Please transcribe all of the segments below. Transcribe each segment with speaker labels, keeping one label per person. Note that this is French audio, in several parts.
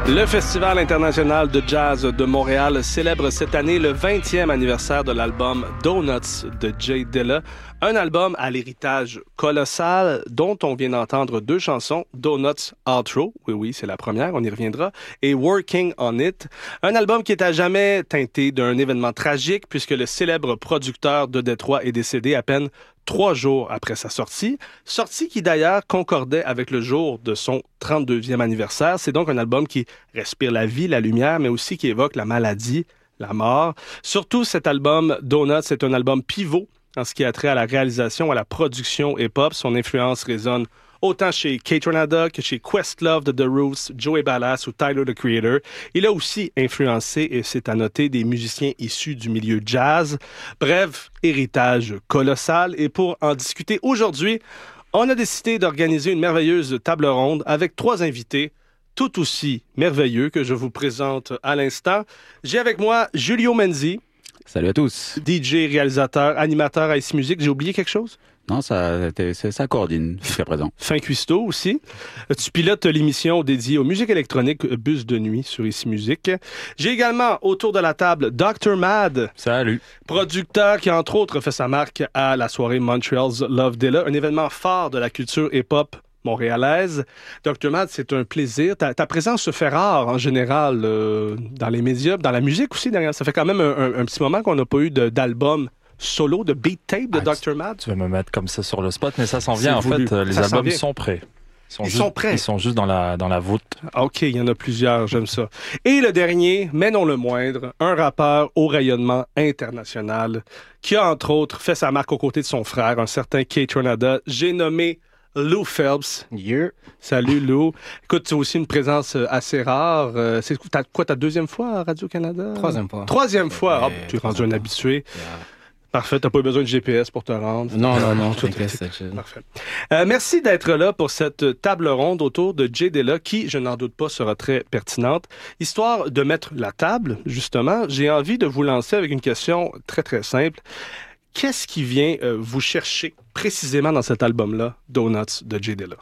Speaker 1: Le Festival international de jazz de Montréal célèbre cette année le 20e anniversaire de l'album Donuts de Jay Dilla, un album à l'héritage colossal dont on vient d'entendre deux chansons, Donuts Outro, oui, c'est la première, on y reviendra, et Working on It, un album qui est à jamais teinté d'un événement tragique puisque le célèbre producteur de Détroit est décédé à peine 3 jours après sa sortie qui d'ailleurs concordait avec le jour de son 32e anniversaire. C'est donc un album qui respire la vie, la lumière, mais aussi qui évoque la maladie, la mort. Surtout cet album, Donuts, c'est un album pivot en ce qui a trait à la réalisation, à la production hip-hop. Son influence résonne autant chez Kaytranada que chez Questlove de The Roots, Joey Badass ou Tyler, the Creator. Il a aussi influencé, et c'est à noter, des musiciens issus du milieu jazz. Bref, héritage colossal. Et pour en discuter aujourd'hui, on a décidé d'organiser une merveilleuse table ronde avec 3 invités tout aussi merveilleux que je vous présente à l'instant. J'ai avec moi Julio Menzi.
Speaker 2: Salut à tous.
Speaker 1: DJ, réalisateur, animateur à Ici Musique. J'ai oublié quelque chose?
Speaker 2: Non, ça coordine jusqu'à présent.
Speaker 1: Fin cuistot aussi. Tu pilotes l'émission dédiée aux musiques électroniques Bus de nuit sur Ici Musique. J'ai également autour de la table Dr. Mad.
Speaker 3: Salut.
Speaker 1: Producteur qui, entre autres, fait sa marque à la soirée Montreal's Love Dilla, un événement phare de la culture hip-hop montréalaise. Dr. Mad, c'est un plaisir. Ta présence se fait rare en général dans les médias, dans la musique aussi. Derrière. Ça fait quand même un petit moment qu'on n'a pas eu d'album solo, de beat tape de Dr. Mad.
Speaker 3: Tu vas me mettre comme ça sur le spot, mais ça s'en vient. En fait, les albums sont prêts.
Speaker 1: Ils sont prêts.
Speaker 3: Ils sont juste dans la voûte.
Speaker 1: OK, il y en a plusieurs, j'aime ça. Et le dernier, mais non le moindre, un rappeur au rayonnement international qui a, entre autres, fait sa marque aux côtés de son frère, un certain Kaytranada. J'ai nommé Lou Phelps.
Speaker 4: Yeah.
Speaker 1: Salut Lou. Écoute, tu as aussi une présence assez rare. C'est quoi, ta deuxième fois à Radio-Canada? Troisième fois. Ah, tu es rendu un habitué. Yeah. Parfait, t'as pas eu besoin de GPS pour te rendre.
Speaker 4: Non, tout est chill.
Speaker 1: Parfait. Merci d'être là pour cette table ronde autour de Jay Dilla, qui, je n'en doute pas, sera très pertinente. Histoire de mettre la table, justement, j'ai envie de vous lancer avec une question très, très simple. Qu'est-ce qui vient vous chercher précisément dans cet album-là, Donuts de Jay Dilla?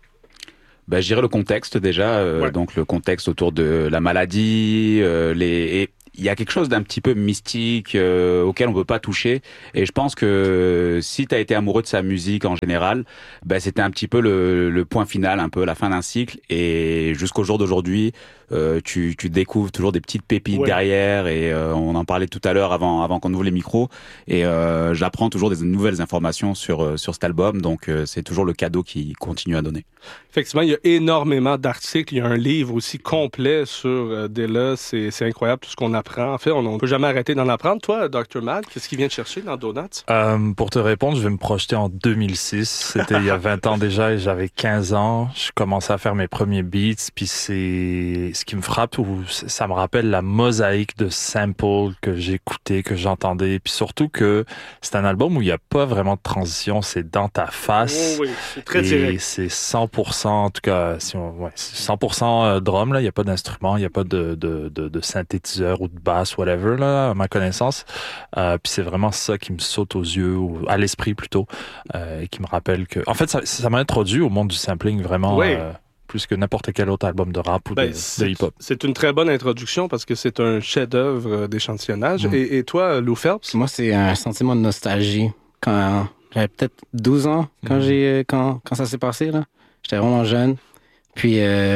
Speaker 2: Je dirais le contexte déjà, donc le contexte autour de la maladie, il y a quelque chose d'un petit peu mystique auquel on peut pas toucher, et je pense que si tu as été amoureux de sa musique en général, c'était un petit peu le point final, un peu la fin d'un cycle, et jusqu'au jour d'aujourd'hui tu découvres toujours des petites pépites derrière, et on en parlait tout à l'heure avant qu'on ouvre les micros, et j'apprends toujours des nouvelles informations sur cet album, donc c'est toujours le cadeau qui continue à donner.
Speaker 1: Effectivement, il y a énormément d'articles, il y a un livre aussi complet sur Dilla, c'est incroyable tout ce qu'on apprend. En fait, on ne peut jamais arrêter d'en apprendre. Toi, Dr. Mad, qu'est-ce qu'il vient de chercher dans Donuts?
Speaker 3: Pour te répondre, je vais me projeter en 2006. C'était il y a 20 ans déjà, et j'avais 15 ans. Je commençais à faire mes premiers beats, puis c'est ce qui me frappe, ou ça me rappelle la mosaïque de samples que j'écoutais, que j'entendais, puis surtout que c'est un album où il n'y a pas vraiment de transition, c'est dans ta face.
Speaker 1: Oh oui, c'est très direct.
Speaker 3: Et c'est 100%, en tout cas, c'est 100% drum, là. Il n'y a pas d'instrument, il n'y a pas de synthétiseur ou de basse, whatever, là, à ma connaissance. Puis c'est vraiment ça qui me saute aux yeux, ou à l'esprit plutôt, et qui me rappelle que... En fait, ça m'a introduit au monde du sampling, vraiment...
Speaker 1: Oui.
Speaker 3: Plus que n'importe quel autre album de rap ou de hip-hop.
Speaker 1: C'est une très bonne introduction parce que c'est un chef-d'œuvre d'échantillonnage. Et toi, Lou Phelps?
Speaker 4: Moi, c'est un sentiment de nostalgie. Quand j'avais peut-être 12 ans, quand ça s'est passé, là. J'étais vraiment jeune. Puis,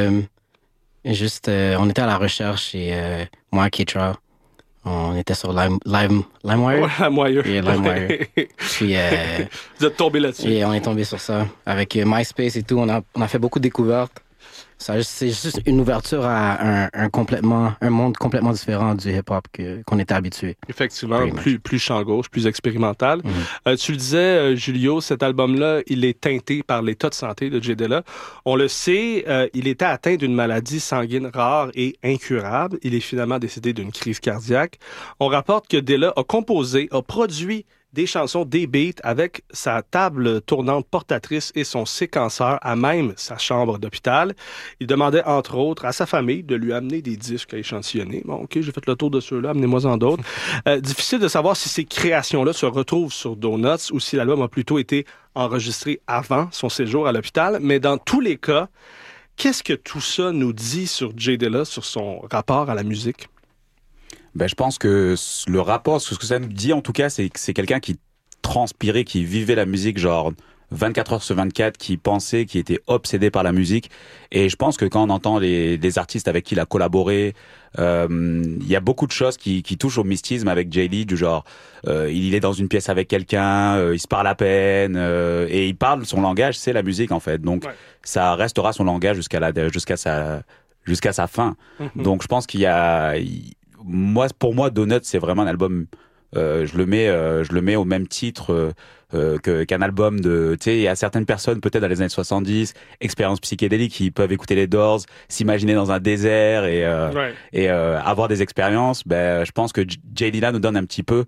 Speaker 4: on était à la recherche, et moi, Keitra, on était sur LimeWire.
Speaker 1: LimeWire.
Speaker 4: Et LimeWire. Puis,
Speaker 1: vous êtes tombé là-dessus.
Speaker 4: Et on est tombé sur ça. Avec MySpace et tout, on a fait beaucoup de découvertes. C'est juste une ouverture à un monde complètement différent du hip-hop qu'on était habitué.
Speaker 1: Effectivement, plus champ gauche, plus expérimental. Tu le disais, Julio, cet album-là, il est teinté par l'état de santé de Jay Dilla. On le sait, il était atteint d'une maladie sanguine rare et incurable. Il est finalement décédé d'une crise cardiaque. On rapporte que Dilla a produit des chansons, des beats avec sa table tournante portatrice et son séquenceur à même sa chambre d'hôpital. Il demandait, entre autres, à sa famille de lui amener des disques à échantillonner. Bon, OK, j'ai fait le tour de ceux-là, amenez-moi-en d'autres. Difficile de savoir si ces créations-là se retrouvent sur Donuts ou si l'album a plutôt été enregistré avant son séjour à l'hôpital, mais dans tous les cas, Qu'est-ce que tout ça nous dit sur Jay Dilla, sur son rapport à la musique?
Speaker 2: Ben, je pense que le rapport, ce que ça nous dit en tout cas, c'est que c'est quelqu'un qui transpirait, qui vivait la musique genre 24 heures sur 24, qui pensait, qui était obsédé par la musique. Et je pense que quand on entend les artistes avec qui il a collaboré, il y a beaucoup de choses qui touchent au mystisme avec Jay Lee, du genre il est dans une pièce avec quelqu'un, il se parle à peine, et il parle, son langage, c'est la musique en fait. Donc ça restera son langage jusqu'à sa fin. Donc je pense qu'il y a... pour moi, Donuts, c'est vraiment un album... je le mets au même titre qu'un album de... Tu sais, il y a certaines personnes, peut-être dans les années 70, expériences psychédéliques, qui peuvent écouter les Doors, s'imaginer dans un désert et avoir des expériences. Ben, je pense que Jay Dilla nous donne un petit peu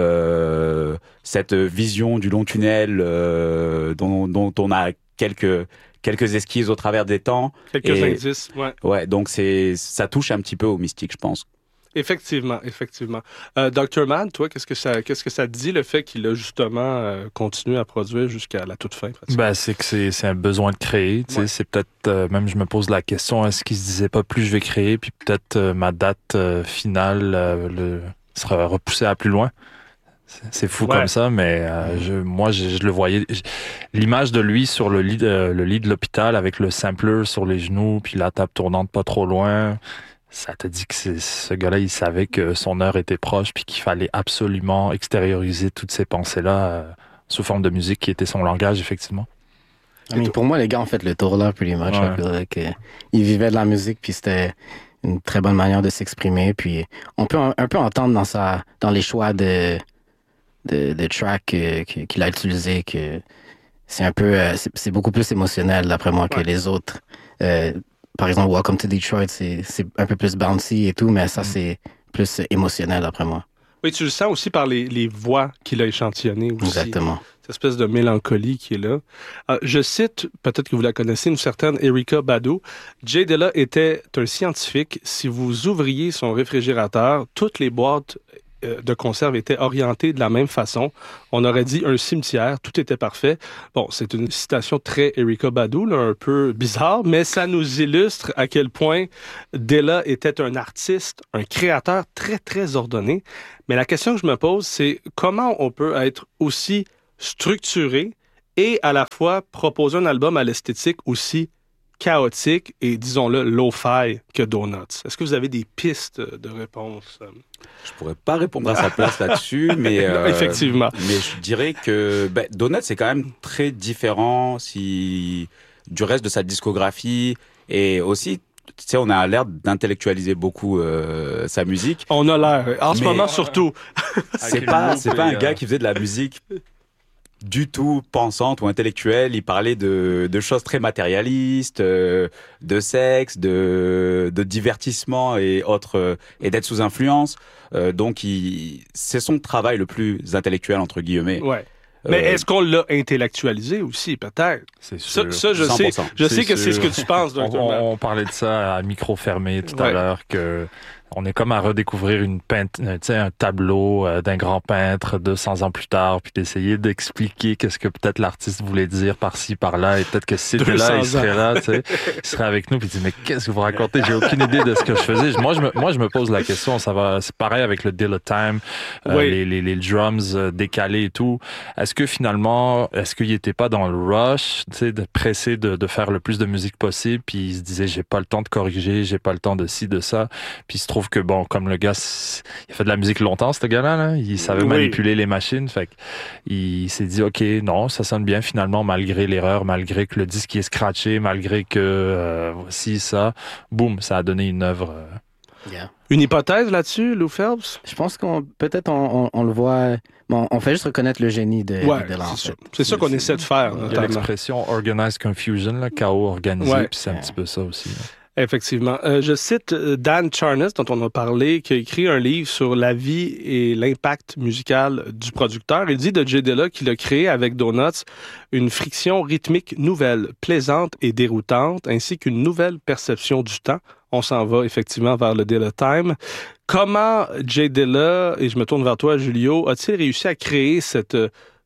Speaker 2: cette vision du long tunnel dont on a quelques esquisses au travers des temps.
Speaker 1: Quelques indices, ouais.
Speaker 2: Ouais, donc ça touche un petit peu au mystique, je pense.
Speaker 1: Effectivement. Dr. Man, toi, qu'est-ce que ça te dit, le fait qu'il a justement continué à produire jusqu'à la toute fin?
Speaker 3: Ben, c'est que c'est un besoin de créer. Tu sais, c'est peut-être, même je me pose la question, est-ce qu'il se disait pas plus je vais créer, puis peut-être ma date finale sera repoussée à plus loin? C'est fou comme ça, mais moi, je le voyais. L'image de lui sur le lit de l'hôpital avec le sampler sur les genoux, puis la table tournante pas trop loin... Ça te dit que ce gars-là, il savait que son heure était proche puis qu'il fallait absolument extérioriser toutes ces pensées-là sous forme de musique qui était son langage, effectivement.
Speaker 4: Pour moi, les gars ont fait le tour là, pretty much. Ils vivaient de la musique puis c'était une très bonne manière de s'exprimer. Puis on peut un peu entendre dans les choix de tracks qu'il a utilisés que c'est un peu, c'est beaucoup plus émotionnel d'après moi que les autres. Par exemple, Welcome to Detroit, c'est un peu plus bouncy et tout, mais ça, c'est plus émotionnel, d'après moi.
Speaker 1: Oui, tu le sens aussi par les voix qu'il a échantillonnées aussi.
Speaker 4: Exactement.
Speaker 1: Cette espèce de mélancolie qui est là. Je cite, peut-être que vous la connaissez, une certaine Erykah Badu. Jay Dilla était un scientifique. Si vous ouvriez son réfrigérateur, toutes les boîtes de conserve étaient orientées de la même façon. On aurait dit un cimetière, tout était parfait. Bon, c'est une citation très Erykah Badu, là, un peu bizarre, mais ça nous illustre à quel point Dilla était un artiste, un créateur très, très ordonné. Mais la question que je me pose, c'est comment on peut être aussi structuré et à la fois proposer un album à l'esthétique aussi chaotique et, disons-le, lo-fi que Donuts. Est-ce que vous avez des pistes de réponse?
Speaker 2: Je pourrais pas répondre à sa place là-dessus, mais
Speaker 1: effectivement.
Speaker 2: Mais je dirais que Donuts, c'est quand même très différent du reste de sa discographie et aussi. Tu sais, on a l'air d'intellectualiser beaucoup sa musique.
Speaker 1: On a l'air, en ce moment surtout.
Speaker 2: C'est pas un gars qui faisait de la musique du tout pensante ou intellectuelle. Il parlait de choses très matérialistes, de sexe, de divertissement et autres, et d'être sous influence. Donc, c'est son travail le plus intellectuel, entre guillemets.
Speaker 1: Ouais. Mais est-ce qu'on l'a intellectualisé aussi, peut-être?
Speaker 3: C'est sûr.
Speaker 1: Ça, je sais. Je sais que c'est ce que tu penses, Dr.
Speaker 3: On parlait de ça à micro fermé tout à l'heure, que on est comme à redécouvrir un tableau d'un grand peintre 200 ans plus tard, puis d'essayer d'expliquer qu'est-ce que peut-être l'artiste voulait dire par-ci, par-là, et peut-être que si c'était là, il serait là, tu sais, il serait avec nous, puis il dit, mais qu'est-ce que vous racontez? J'ai aucune idée de ce que je faisais. Moi, je me pose la question, c'est pareil avec le Dilla Time, les drums décalés et tout. Est-ce qu'il était pas dans le rush, tu sais, pressé de faire le plus de musique possible, puis il se disait, j'ai pas le temps de corriger, j'ai pas le temps de ci, de ça, puis il se trouve que, bon, comme le gars, il a fait de la musique longtemps, ce gars-là, là. Il savait manipuler les machines, fait qu'il s'est dit, OK, non, ça sonne bien finalement, malgré l'erreur, malgré que le disque est scratché, malgré que voici ça, boum, ça a donné une œuvre.
Speaker 1: Une hypothèse là-dessus, Lou Phelps?
Speaker 4: Je pense qu'on le voit. Bon, on fait juste reconnaître le génie de l'enfant.
Speaker 1: C'est ça qu'on essaie de faire.
Speaker 3: Il y a l'expression organized confusion, là, chaos organisé, puis c'est un petit peu ça aussi. Là.
Speaker 1: Effectivement. Je cite Dan Charnas, dont on a parlé, qui a écrit un livre sur la vie et l'impact musical du producteur. Il dit de Jay Dilla qu'il a créé avec Donuts une friction rythmique nouvelle, plaisante et déroutante, ainsi qu'une nouvelle perception du temps. On s'en va effectivement vers le Dilla Time. Comment Jay Dilla, et je me tourne vers toi, Julio, a-t-il réussi à créer cette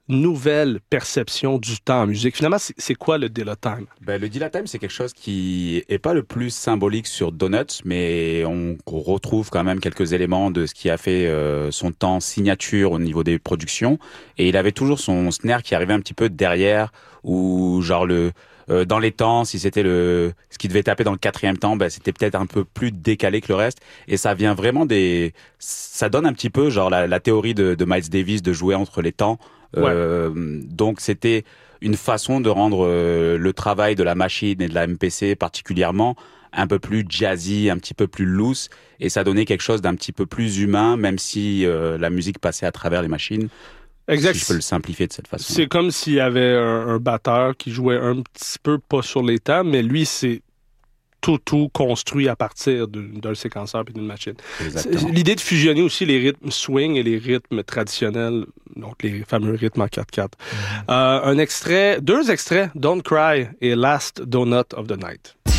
Speaker 1: nouvelle perception du temps en musique. Finalement, c'est quoi le Dilla Time?
Speaker 2: Le Dilla Time, c'est quelque chose qui est pas le plus symbolique sur Donuts, mais on retrouve quand même quelques éléments de ce qui a fait son temps signature au niveau des productions. Et il avait toujours son snare qui arrivait un petit peu derrière, ou genre dans les temps, si c'était ce qui devait taper dans le 4e temps, c'était peut-être un peu plus décalé que le reste. Et ça vient vraiment ça donne un petit peu genre la théorie de Miles Davis de jouer entre les temps.
Speaker 1: Ouais.
Speaker 2: Donc c'était une façon de rendre le travail de la machine et de la MPC particulièrement un peu plus jazzy, un petit peu plus loose, et ça donnait quelque chose d'un petit peu plus humain, même si la musique passait à travers les machines.
Speaker 1: Exact.
Speaker 2: Si je peux le simplifier de cette façon.
Speaker 1: C'est comme s'il y avait un batteur qui jouait un petit peu pas sur les temps, mais lui, c'est tout construit à partir d'un séquenceur et d'une machine.
Speaker 2: Exactement.
Speaker 1: L'idée de fusionner aussi les rythmes swing et les rythmes traditionnels, donc les fameux rythmes en 4/4. Deux extraits, Don't Cry et Last Donut of the Night.